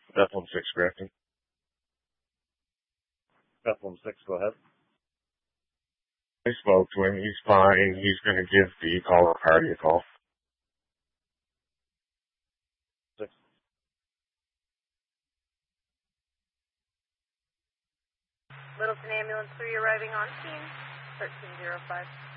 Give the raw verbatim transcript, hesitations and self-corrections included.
Bethlehem six, Grafton. Bethlehem six, go ahead. I spoke to him. He's fine. He's going to give the caller party a call. Six. Littleton Ambulance three arriving on scene, thirteen oh five.